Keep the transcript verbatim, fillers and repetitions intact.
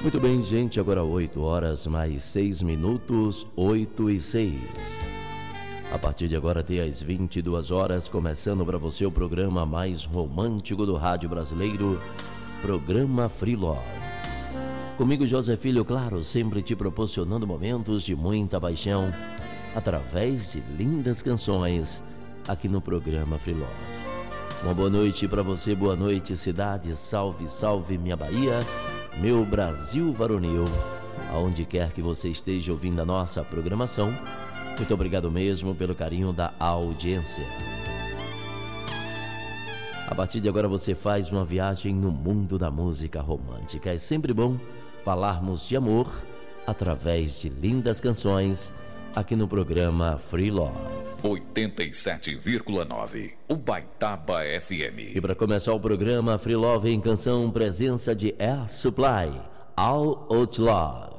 Muito bem, gente, agora oito horas mais seis minutos, oito e seis. A partir de agora até às vinte e duas horas, começando para você o programa mais romântico do rádio brasileiro, programa Free Love. Comigo, José Filho, claro, sempre te proporcionando momentos de muita paixão, através de lindas canções, aqui no programa Free Love. Uma boa noite para você, boa noite cidade, salve, salve minha Bahia, meu Brasil varonil, aonde quer que você esteja ouvindo a nossa programação, muito obrigado mesmo pelo carinho da audiência. A partir de agora você faz uma viagem no mundo da música romântica. É sempre bom falarmos de amor através de lindas canções aqui no programa Free Love. oitenta e sete vírgula nove, Ubaitaba F M. E para começar o programa Free Love em canção, presença de Air Supply, All Out Love.